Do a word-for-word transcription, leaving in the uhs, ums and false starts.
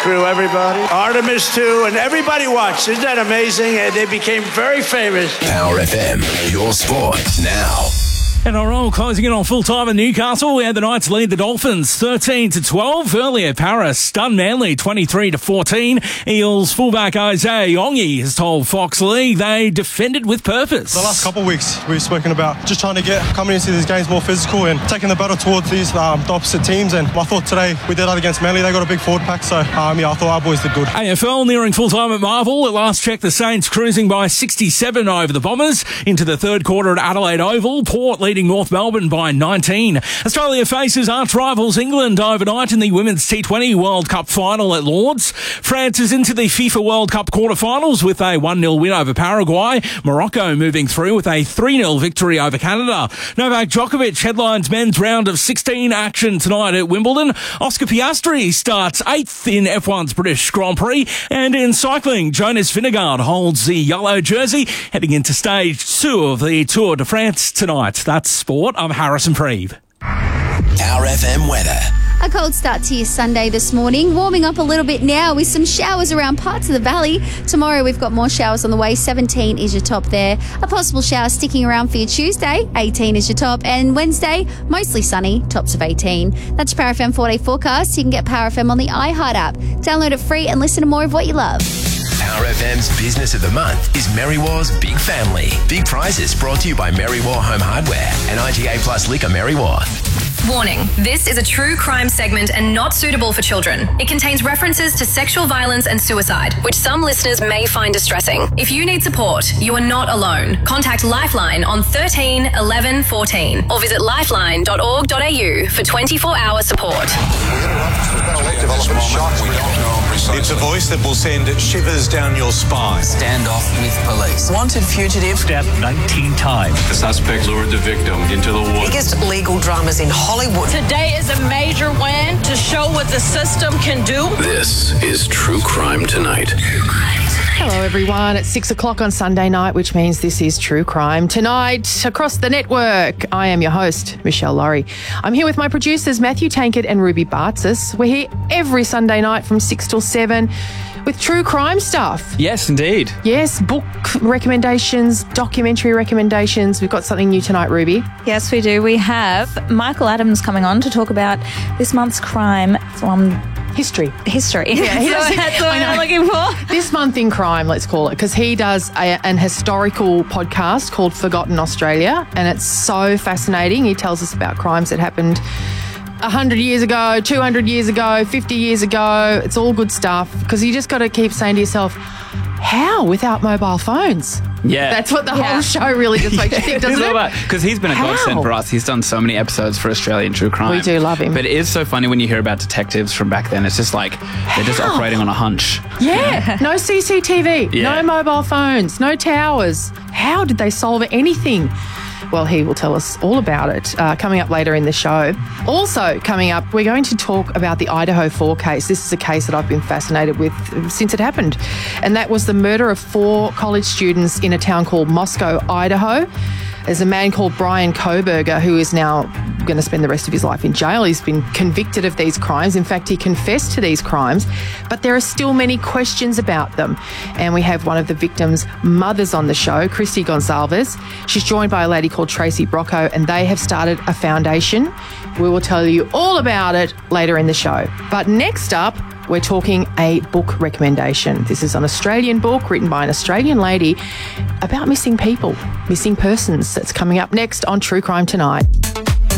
crew, everybody. Artemis, too, and everybody watched. Isn't that amazing? And they became very famous. Power F M, your sport now. N R L closing in on full time in Newcastle, and the Knights lead the Dolphins thirteen to twelve. Earlier, Paris stunned Manly twenty-three to fourteen. Eels fullback Isaiah Yongi has told Fox League they defended with purpose. The last couple of weeks, we've spoken about just trying to get coming into these games more physical and taking the battle towards these um, the opposite teams. And I thought today we did that against Manly. They got a big forward pack, so um, yeah, I thought our boys did good. A F L nearing full time at Marvel. At last check, the Saints cruising by sixty-seven over the Bombers into the third quarter at Adelaide Oval. Port leading North Melbourne by nineteen. Australia faces arch rivals England overnight in the Women's T twenty World Cup final at Lords. France is into the FIFA World Cup quarterfinals with a one nil win over Paraguay. Morocco moving through with a three nil victory over Canada. Novak Djokovic headlines men's round of sixteen action tonight at Wimbledon. Oscar Piastri starts eighth in F one's British Grand Prix. And in cycling, Jonas Vingegaard holds the yellow jersey heading into stage two of the Tour de France tonight. That's sport. I'm Harrison Preeve. Power F M weather. A cold start to your Sunday this morning, warming up a little bit now with some showers around parts of the valley. Tomorrow we've got more showers on the way. seventeen is your top there. A possible shower sticking around for your Tuesday. eighteen is your top. And Wednesday, mostly sunny, tops of eighteen. That's your Power F M four-day forecast. You can get Power F M on the iHeart app. Download it free and listen to more of what you love. Power F M's Business of the Month is Merrywar's Big Family. Big prizes brought to you by Merrywar Home Hardware and I G A Plus Liquor Merrywar. Warning, this is a true crime segment and not suitable for children. It contains references to sexual violence and suicide, which some listeners may find distressing. If you need support, you are not alone. Contact Lifeline on thirteen eleven fourteen or visit lifeline dot org dot a u for twenty-four hour support. It's a voice that will send shivers down your spine. Standoff with police. Wanted fugitive. Stabbed nineteen times. The suspect lured the victim into the woods. Biggest legal dramas in Hollywood. Today is a major win to show what the system can do. This is True Crime Tonight. Hello everyone, it's six o'clock on Sunday night, which means this is True Crime Tonight across the network. I am your host, Michelle Laurie. I'm here with my producers, Matthew Tankard and Ruby Bartzis. We're here every Sunday night from six till seven with true crime stuff. Yes, indeed. Yes, book recommendations, documentary recommendations. We've got something new tonight, Ruby. Yes, we do. We have Michael Adams coming on to talk about this month's crime from... History. History. Yeah, he so that's what I'm looking for. This month in crime, let's call it, because he does a, an historical podcast called Forgotten Australia, and it's so fascinating. He tells us about crimes that happened one hundred years ago, two hundred years ago, fifty years ago. It's all good stuff, because you just got to keep saying to yourself, how without mobile phones? Yeah. That's what the yeah. whole show really just makes you think, doesn't it? Because he's been a How? godsend for us. He's done so many episodes for Australian True Crime. We do love him. But it is so funny when you hear about detectives from back then. It's just like they're just How? operating on a hunch. Yeah. No C C T V, Yeah. no mobile phones, no towers. How did they solve anything? Well, he will tell us all about it uh, coming up later in the show. Also coming up, we're going to talk about the Idaho four case. This is a case that I've been fascinated with since it happened. And that was the murder of four college students in a town called Moscow, Idaho. There's a man called Brian Koberger who is now going to spend the rest of his life in jail. He's been convicted of these crimes. In fact, he confessed to these crimes, but there are still many questions about them. And we have one of the victims' mothers on the show, Christy Gonsalves. She's joined by a lady called Tracy Brocco, and they have started a foundation. We will tell you all about it later in the show. But next up, we're talking a book recommendation. This is an Australian book written by an Australian lady about missing people, missing persons. That's coming up next on True Crime Tonight.